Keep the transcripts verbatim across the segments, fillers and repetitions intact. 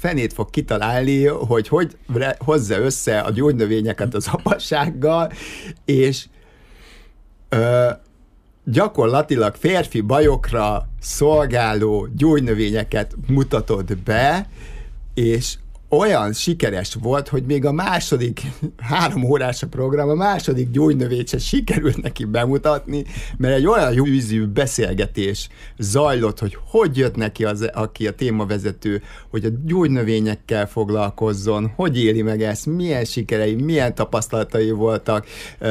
fenét fog kitalálni, hogy hogy hozza össze a gyógynövényeket az apassággal, és ö, gyakorlatilag férfi bajokra szolgáló gyógynövényeket mutatod be, és olyan sikeres volt, hogy még a második három órás a program, a második gyógynövényt se sikerült neki bemutatni, mert egy olyan jó ízű beszélgetés zajlott, hogy hogy jött neki az, aki a témavezető, hogy a gyógynövényekkel foglalkozzon, hogy éli meg ezt, milyen sikerei, milyen tapasztalatai voltak,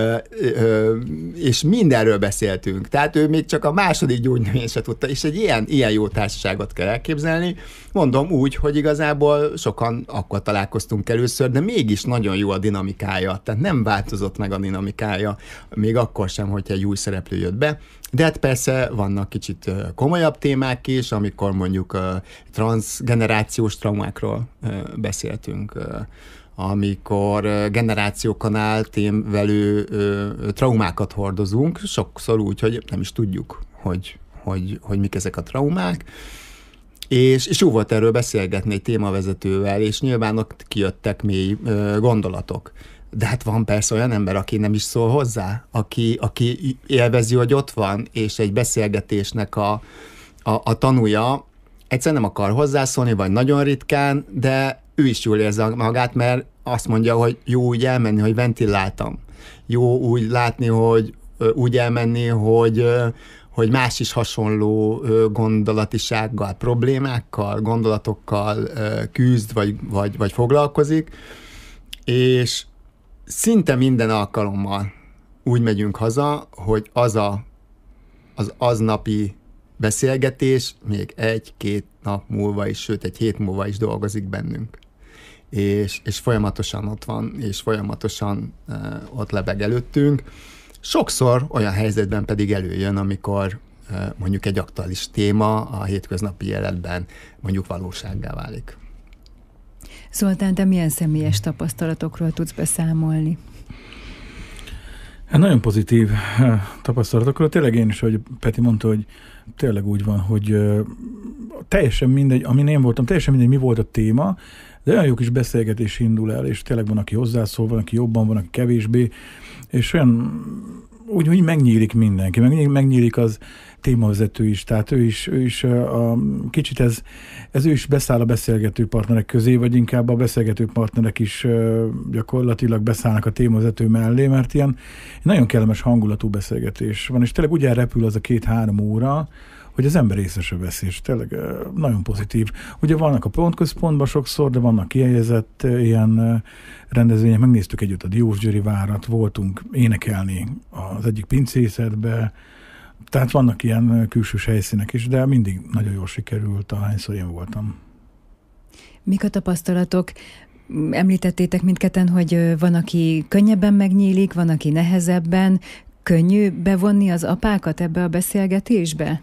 és mindenről beszéltünk. Tehát ő még csak a második gyógynövényt se tudta, és egy ilyen, ilyen jó társaságot kell elképzelni. Mondom úgy, hogy igazából sokan akkor találkoztunk először, de mégis nagyon jó a dinamikája, tehát nem változott meg a dinamikája, még akkor sem, hogyha egy új szereplő jött be. De hát persze vannak kicsit komolyabb témák is, amikor mondjuk transzgenerációs traumákról beszéltünk, amikor generációkon átévelő traumákat hordozunk, sokszor úgy, hogy nem is tudjuk, hogy, hogy, hogy mik ezek a traumák, És, és jó volt erről beszélgetni egy témavezetővel, és nyilván ott kijöttek mély ö, gondolatok. De hát van persze olyan ember, aki nem is szól hozzá, aki, aki élvezi, hogy ott van, és egy beszélgetésnek a, a, a tanúja egyszerűen nem akar hozzászólni, vagy nagyon ritkán, de ő is jól érzi magát, mert azt mondja, hogy jó úgy elmenni, hogy ventiláltam. Jó úgy látni, hogy úgy elmenni, hogy hogy más is hasonló gondolatisággal, problémákkal, gondolatokkal küzd, vagy, vagy, vagy foglalkozik, és szinte minden alkalommal úgy megyünk haza, hogy az a, az aznapi beszélgetés még egy-két nap múlva is, sőt egy hét múlva is dolgozik bennünk. És, és folyamatosan ott van, és folyamatosan ott lebeg előttünk. Sokszor olyan helyzetben pedig előjön, amikor mondjuk egy aktuális téma a hétköznapi életben mondjuk valósággá válik. Zoltán, te milyen személyes tapasztalatokról tudsz beszámolni? Hát nagyon pozitív tapasztalatokról. Tényleg én is, hogy Peti mondta, hogy tényleg úgy van, hogy teljesen mindegy, amin én voltam, teljesen mindegy, mi volt a téma, de olyan jó kis beszélgetés indul el, és tényleg van, aki hozzászól, van, aki jobban, van, aki kevésbé, és olyan úgy, úgy megnyílik mindenki, meg, megnyílik az témavezető is, tehát ő is, ő is a, kicsit ez, ez ő is beszáll a beszélgető partnerek közé, vagy inkább a beszélgető partnerek is gyakorlatilag beszállnak a témavezető mellé, mert ilyen nagyon kellemes hangulatú beszélgetés van, és tényleg úgy elrepül az a két-három óra, hogy az ember észre se veszi, és tényleg nagyon pozitív. Ugye vannak a pontközpontban sokszor, de vannak kihelyezett ilyen rendezvények. Megnéztük együtt a Diósgyőri várat, voltunk énekelni az egyik pincészetbe, tehát vannak ilyen külsős helyszínek is, de mindig nagyon jól sikerült, ahányszor én voltam. Mik a tapasztalatok? Említettétek mindketten, hogy van, aki könnyebben megnyílik, van, aki nehezebben. Könnyű bevonni az apákat ebbe a beszélgetésbe?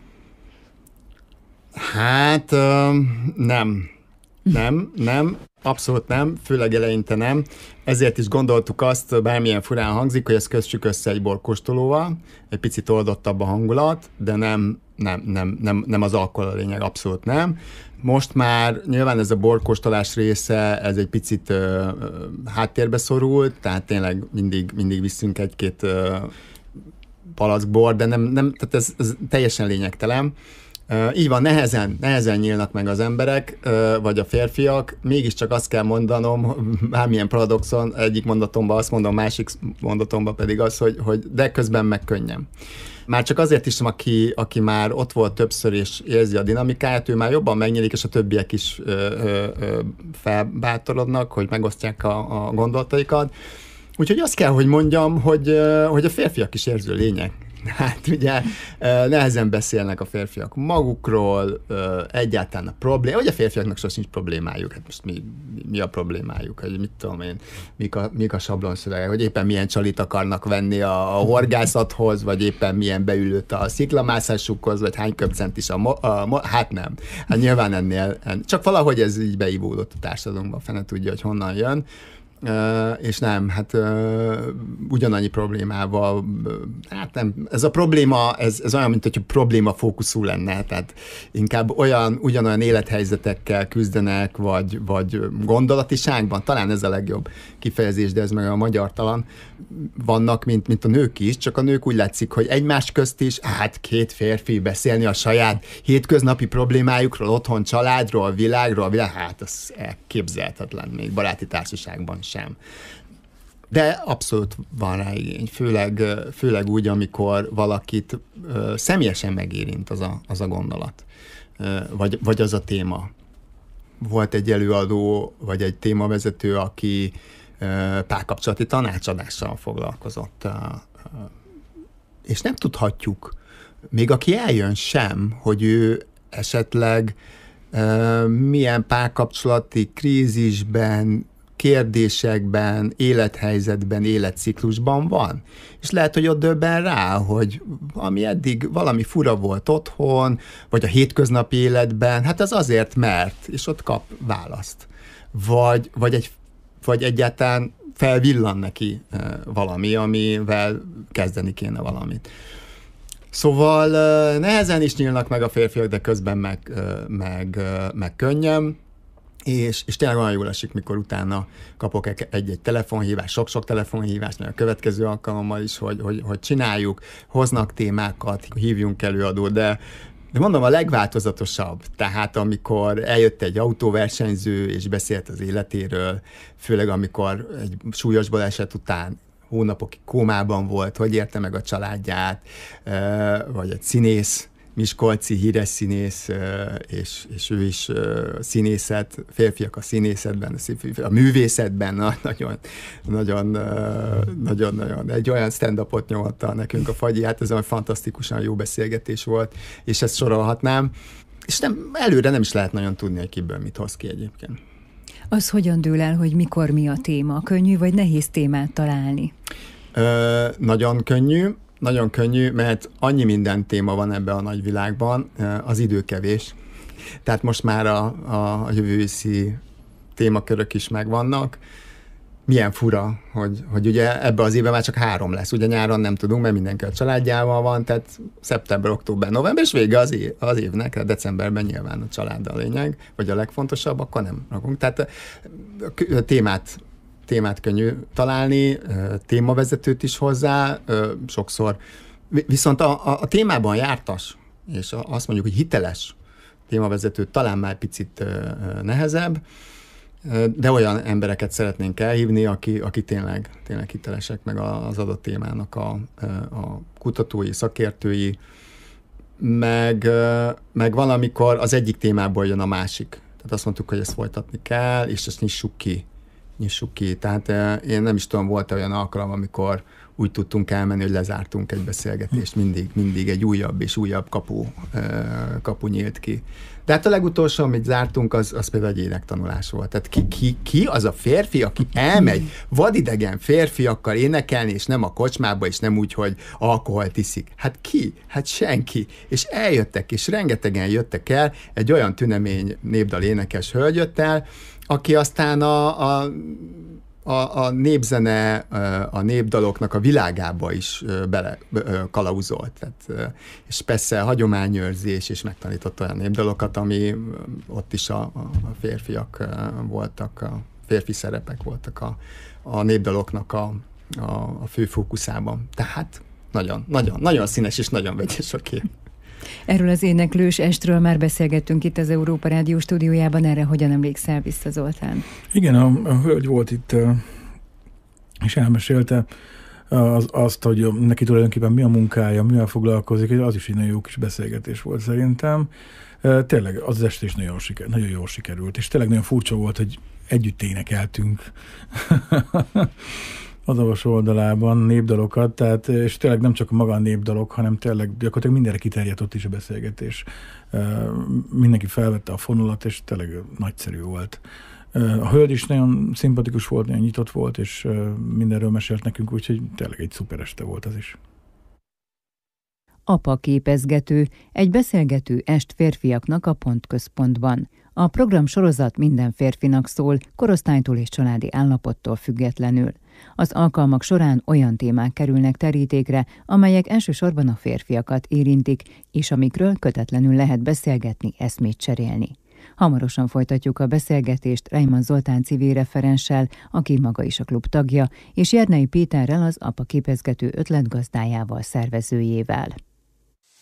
Hát nem, nem, nem, abszolút nem, főleg eleinte nem. Ezért is gondoltuk azt, bármilyen furán hangzik, hogy ezt kössük össze egy borkóstolóval, egy picit oldottabb a hangulat, de nem, nem, nem, nem, nem az alkohol a lényeg, abszolút nem. Most már nyilván ez a borkóstolás része, ez egy picit uh, háttérbe szorult, tehát tényleg mindig, mindig viszünk egy-két uh, palack bor, de nem, nem, tehát ez, ez teljesen lényegtelen. Uh, így van, nehezen, nehezen nyílnak meg az emberek, uh, vagy a férfiak, mégiscsak azt kell mondanom, bármilyen paradoxon, egyik mondatomban azt mondom, másik mondatomban pedig az, hogy, hogy de közben meg könnyen. Már csak azért is, aki, aki már ott volt többször és érzi a dinamikáját, ő már jobban megnyílik, és a többiek is ö, ö, ö, felbátorodnak, hogy megosztják a, a gondolataikat. Úgyhogy azt kell, hogy mondjam, hogy, hogy a férfiak is érző lények. Hát ugye nehezen beszélnek a férfiak magukról, egyáltalán a probléma, vagy a férfiaknak sosincs problémájuk, hát most mi, mi a problémájuk, hogy mit tudom én, mik a, mik a sablonszövegek, hogy éppen milyen csalit akarnak venni a, a horgászathoz, vagy éppen milyen beülőt a sziklamászásukhoz, vagy hány köpcent is a, mo- a mo- hát nem. Hát nyilván ennél, en, csak valahogy ez így beivódott a társadalomban, fene tudja, hogy honnan jön. és nem, hát ugyanannyi problémával, hát nem, ez a probléma, ez, ez olyan, mint hogy probléma fókuszú lenne, tehát inkább olyan, ugyanolyan élethelyzetekkel küzdenek, vagy, vagy gondolatiságban, talán ez a legjobb kifejezés, de ez meg a magyartalan, vannak, mint, mint a nők is, csak a nők úgy látszik, hogy egymás közt is, hát két férfi beszélni a saját hétköznapi problémájukról, otthon, családról, világról, világ, hát az elképzelhetetlen, még baráti társaságban sem. De abszolút van rá igény, főleg, főleg úgy, amikor valakit ö, személyesen megérint az a, az a gondolat, ö, vagy, vagy az a téma. Volt egy előadó, vagy egy témavezető, aki ö, párkapcsolati tanácsadással foglalkozott, ö, ö, és nem tudhatjuk, még aki eljön sem, hogy ő esetleg ö, milyen párkapcsolati krízisben, kérdésekben, élethelyzetben, életciklusban van. És lehet, hogy ott döbben rá, hogy ami eddig valami fura volt otthon, vagy a hétköznapi életben, hát az azért mert, és ott kap választ. Vagy, vagy, egy, vagy egyáltalán felvillan neki valami, amivel kezdeni kéne valamit. Szóval nehezen is nyílnak meg a férfiak, de közben meg, meg, meg könnyen. És, és tényleg olyan jól esik, mikor utána kapok egy-egy telefonhívást, sok-sok telefonhívást, mert a következő alkalommal is, hogy, hogy, hogy csináljuk, hoznak témákat, hívjunk előadót, de, de mondom, a legváltozatosabb, tehát amikor eljött egy autóversenyző, és beszélt az életéről, főleg amikor egy súlyos baleset után hónapokig kómában volt, hogy érte meg a családját, vagy egy színész, miskolci híres színész, és, és ő is színészet, férfiak a színészetben, a művészetben, nagyon, nagyon, nagyon, nagyon, egy olyan stand-upot nyomatta nekünk a Fagyi, hát ez olyan fantasztikusan jó beszélgetés volt, és ezt sorolhatnám, és nem, előre nem is lehet nagyon tudni, hogy kiből mit hoz ki egyébként. Az hogyan dől el, hogy mikor mi a téma? Könnyű vagy nehéz témát találni? Ö, nagyon könnyű. Nagyon könnyű, mert annyi minden téma van ebben a nagy világban, az idő kevés. Tehát most már a, a jövő őszi témakörök is megvannak. Milyen fura, hogy, hogy ugye ebben az évben már csak három lesz. Ugye nyáron nem tudunk, mert mindenki a családjával van, tehát szeptember, október, november, és vége az, év, az évnek, a decemberben nyilván a család a lényeg, vagy a legfontosabb, akkor nem rakunk. Tehát a témát témát könnyű találni, témavezetőt is hozzá, sokszor. Viszont a, a, a témában jártas, és azt mondjuk, hogy hiteles témavezetőt talán már picit nehezebb, de olyan embereket szeretnénk elhívni, aki, aki tényleg, tényleg hitelesek, meg az adott témának a, a kutatói, szakértői, meg, meg valamikor az egyik témából jön a másik. Tehát azt mondtuk, hogy ezt folytatni kell, és ezt nyissuk ki. nyissuk ki. Tehát én nem is tudom, volt olyan alkalom, amikor úgy tudtunk elmenni, hogy lezártunk egy beszélgetést, mindig, mindig egy újabb és újabb kapu, kapu nyílt ki. De hát a legutolsó, amit zártunk, az, az például egy énektanulás volt. Tehát ki, ki, ki az a férfi, aki elmegy vadidegen férfiakkal énekelni, és nem a kocsmába, és nem úgy, hogy alkoholt iszik. Hát ki? Hát senki. És eljöttek, és rengetegen jöttek el, egy olyan tünemény népdal énekes hölgy jött el, aki aztán a, a, a, a népzene, a népdaloknak a világába is bele kalauzolt. Tehát, és persze hagyományőrzés, és megtanított olyan népdalokat, ami ott is a, a férfiak voltak, a férfi szerepek voltak a, a népdaloknak a, a, a fő fókuszában. Tehát nagyon, nagyon, nagyon színes és nagyon vegyes a kép. Erről az éneklős estről már beszélgettünk itt az Európa Rádió stúdiójában, erre hogyan emlékszel vissza, Zoltán? Igen, a, a hölgy volt itt, és elmesélte az, azt, hogy neki tulajdonképpen mi a munkája, mivel foglalkozik, az is egy nagyon jó kis beszélgetés volt szerintem. Tényleg az este is nagyon, siker, nagyon jól sikerült, és tényleg nagyon furcsa volt, hogy együtt énekeltünk az Avas oldalában népdalokat, tehát, és tényleg nem csak maga a népdalok, hanem tényleg gyakorlatilag mindenre kiterjedt ott is a beszélgetés. Mindenki felvette a fonalat, és tényleg nagyszerű volt. A hölgy is nagyon szimpatikus volt, nagyon nyitott volt, és mindenről mesélt nekünk, úgyhogy tényleg egy szuper este volt az is. Apa képezgető, egy beszélgető est férfiaknak a Pontközpontban. A program sorozat minden férfinak szól, korosztálytól és családi állapottól függetlenül. Az alkalmak során olyan témák kerülnek terítékre, amelyek elsősorban a férfiakat érintik, és amikről kötetlenül lehet beszélgetni, eszmét cserélni. Hamarosan folytatjuk a beszélgetést Reimann Zoltán civil referenssel, aki maga is a klub tagja, és Jernei Péterrel, az Apa képezgető ötletgazdájával, szervezőjével.